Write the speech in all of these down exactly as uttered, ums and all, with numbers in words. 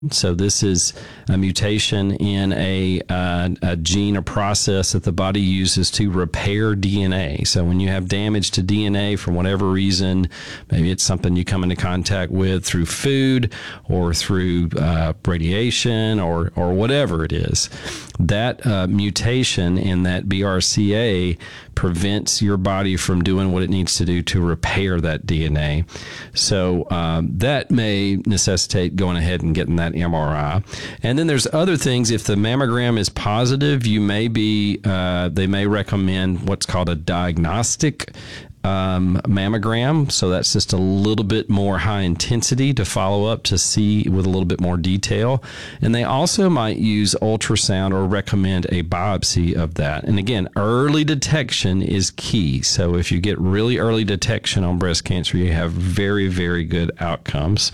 So this is a mutation in a, uh, a gene or process that the body uses to repair D N A. So when you have damage to D N A for whatever reason, maybe it's something you come into contact with through food or through uh, radiation or, or whatever it is, that uh, mutation in that B R C A prevents your body from doing what it needs to do to repair that D N A. So um, that may necessitate going ahead and getting that M R I. And then there's other things. If the mammogram is positive, you may be, uh, they may recommend what's called a diagnostic um, mammogram. So that's just a little bit more high intensity to follow up to see with a little bit more detail. And they also might use ultrasound or recommend a biopsy of that. And again, early detection is key. So if you get really early detection on breast cancer, you have very, very good outcomes.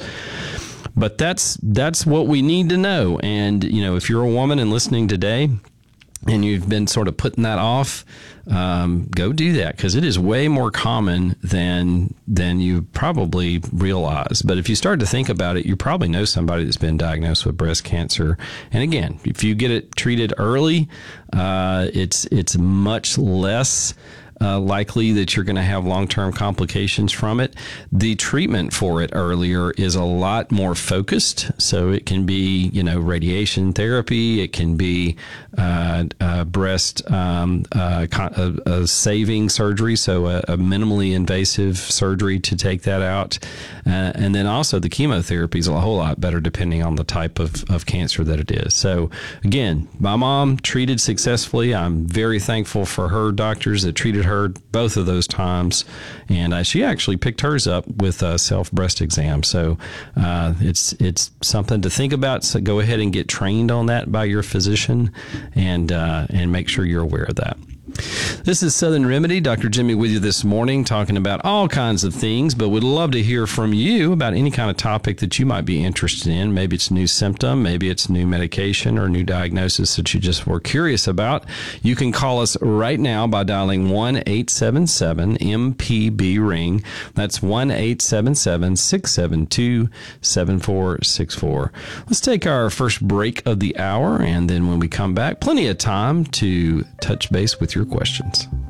But that's that's what we need to know. And, you know, if you're a woman and listening today and you've been sort of putting that off, um, go do that, because it is way more common than than you probably realize. But if you start to think about it, you probably know somebody that's been diagnosed with breast cancer. And again, if you get it treated early, uh, it's it's much less Uh, likely that you're going to have long-term complications from it. The treatment for it earlier is a lot more focused. So it can be, you know, radiation therapy. It can be uh, uh, breast um, uh, con- a, a saving surgery, so a, a minimally invasive surgery to take that out. Uh, and then also the chemotherapy is a whole lot better depending on the type of, of cancer that it is. So again, my mom treated successfully. I'm very thankful for her doctors that treated her both of those times, and uh, she actually picked hers up with a self breast exam. So uh, it's it's something to think about. So go ahead and get trained on that by your physician, and uh, and make sure you're aware of that. This is Southern Remedy. Doctor Jimmy with you this morning, talking about all kinds of things, but would love to hear from you about any kind of topic that you might be interested in. Maybe it's a new symptom, maybe it's new medication or new diagnosis that you just were curious about. You can call us right now by dialing one eight seven seven M P B ring. That's one eight seven seven, six seven two, seven four six four. Let's take our first break of the hour, and then when we come back, plenty of time to touch base with your questions.